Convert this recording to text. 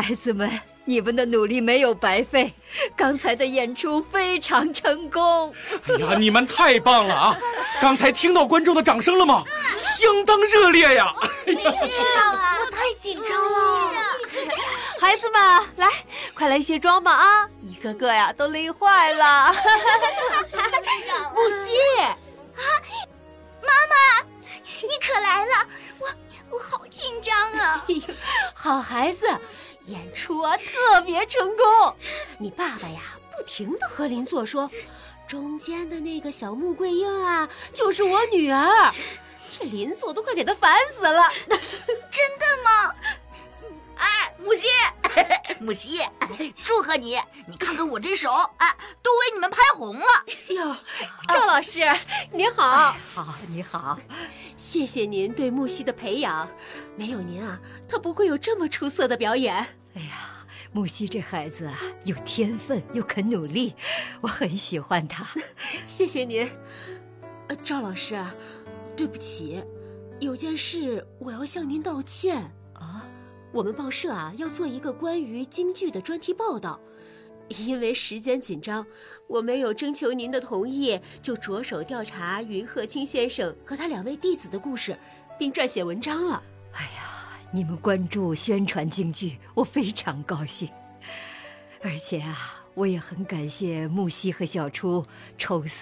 孩子们，你们的努力没有白费，刚才的演出非常成功。 哎呀，你们太棒了啊！刚才听到观众的掌声了吗？相当热烈呀！ 我太紧张了。孩子们，来，快来卸妆吧啊！一个个呀都累坏了。 木西啊，妈妈，你可来了！我好紧张啊！ 好孩子，演出啊特别成功。你爸爸呀不停地和邻座说，中间的那个小穆桂英啊就是我女儿。这邻座都快给他烦死了。 真的吗？ 哎，木西，木西，祝贺你！你看看我这手，哎，都为你们拍红了。 哟，赵老师，您好。 好，你好。 谢谢您对木西的培养，没有您啊，他不会有这么出色的表演。 哎呀，木西这孩子啊，有天分又肯努力，我很喜欢他。 谢谢您。赵老师，对不起，有件事我要向您道歉啊。我们报社啊要做一个关于京剧的专题报道，因为时间紧张，我没有征求您的同意，就着手调查云鹤清先生和他2位弟子的故事，并撰写文章了。 哎呀，你们关注宣传京剧，我非常高兴。而且啊，我也很感谢木西和小初抽丝